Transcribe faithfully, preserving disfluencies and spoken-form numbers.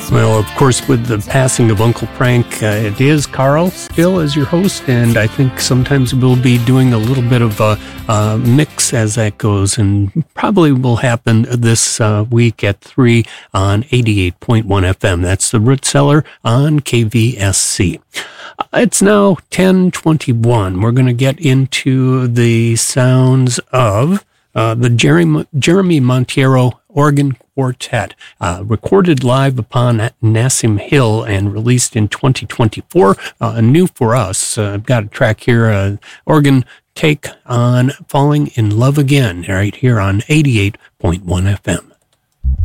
Well, of course, with the passing of Uncle Frank, uh, it is Carl still as your host, and I think sometimes we'll be doing a little bit of a, a mix as that goes, and probably will happen this uh, week at three on eighty-eight point one F M. That's the Root Cellar on K V S C. It's now ten twenty-one. We're going to get into the sounds of uh, the Jeremy, Jeremy Monteiro organ quartet, uh, recorded live upon Nassim Hill and released in twenty twenty-four. Uh, new for us. Uh, I've got a track here, uh, organ take on Falling in Love Again, right here on eighty-eight point one F M.